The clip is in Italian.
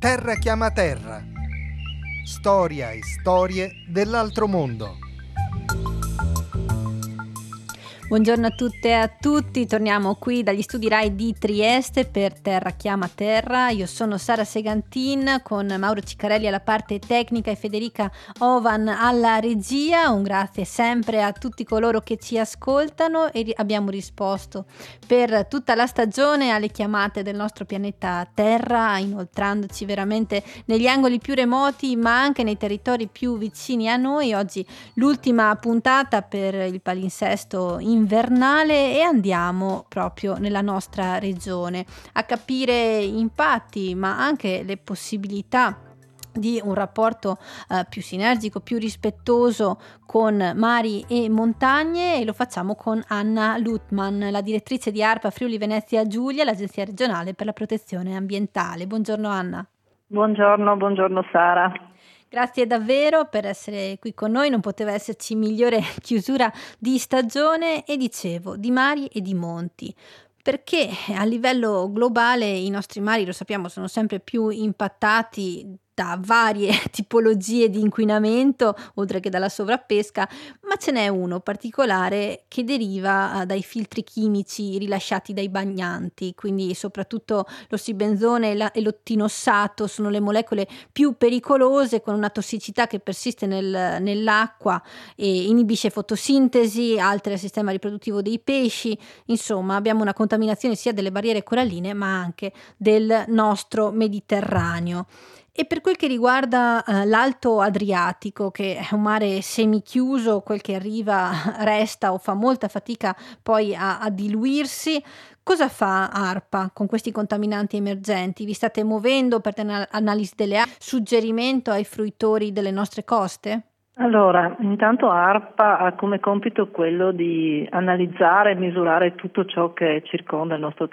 Terra chiama terra. Storia e storie dell'altro mondo. Buongiorno a tutte e a tutti, torniamo qui dagli studi Rai di Trieste per Terra chiama terra. Io sono Sara Segantin con Mauro Ciccarelli alla parte tecnica e Federica Ovan alla regia. Un grazie sempre a tutti coloro che ci ascoltano e abbiamo risposto per tutta la stagione alle chiamate del nostro pianeta Terra, inoltrandoci veramente negli angoli più remoti ma anche nei territori più vicini a noi. Oggi l'ultima puntata per il palinsesto invernale e andiamo proprio nella nostra regione a capire impatti ma anche le possibilità di un rapporto più sinergico, più rispettoso con mari e montagne, e lo facciamo con Anna Lutman, la direttrice di ARPA Friuli Venezia Giulia, l'Agenzia regionale per la protezione ambientale. Buongiorno Anna. Buongiorno Sara. Grazie davvero per essere qui con noi, non poteva esserci migliore chiusura di stagione e dicevo di mari e di monti. Perché a livello globale i nostri mari, lo sappiamo, sono sempre più impattati da varie tipologie di inquinamento, oltre che dalla sovrappesca, ma ce n'è uno particolare che deriva dai filtri chimici rilasciati dai bagnanti, quindi soprattutto l'ossibenzone e l'ottinossato sono le molecole più pericolose, con una tossicità che persiste nell'acqua e inibisce fotosintesi, altera il sistema riproduttivo dei pesci. Insomma, abbiamo una contaminazione sia delle barriere coralline ma anche del nostro Mediterraneo. E per quel che riguarda l'Alto Adriatico, che è un mare semichiuso, quel che arriva resta o fa molta fatica poi a diluirsi, cosa fa ARPA con questi contaminanti emergenti? Vi state muovendo per analisi delle acque, suggerimento ai fruitori delle nostre coste? Allora, intanto ARPA ha come compito quello di analizzare e misurare tutto ciò che circonda il nostro